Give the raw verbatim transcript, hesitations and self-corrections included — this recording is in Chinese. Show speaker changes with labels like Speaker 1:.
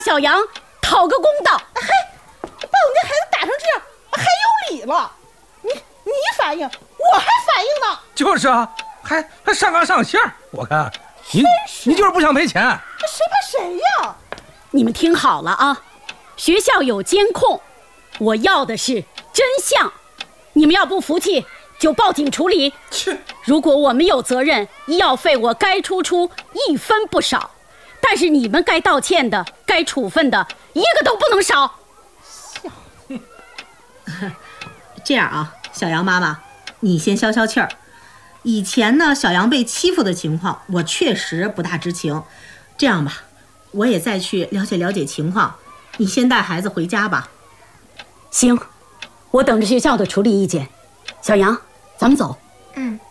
Speaker 1: 小杨讨个公道。
Speaker 2: 嘿，把我们家孩子打成这样，还有理了？你你反应，我还反应呢。
Speaker 3: 就是啊，还还上纲上线。我看你你就是不想赔钱。
Speaker 2: 谁怕谁呀？
Speaker 1: 你们听好了啊，学校有监控，我要的是真相。你们要不服气，就报警处理。如果我们有责任，医药费我该出出一分不少。但是你们该道歉的、该处分的，一个都不能少。
Speaker 4: 这样啊，小杨妈妈，你先消消气儿。以前呢，小杨被欺负的情况，我确实不大知情。这样吧，我也再去了解了解情况。你先带孩子回家吧。
Speaker 1: 行，我等着学校的处理意见。小杨，咱们走。
Speaker 2: 嗯。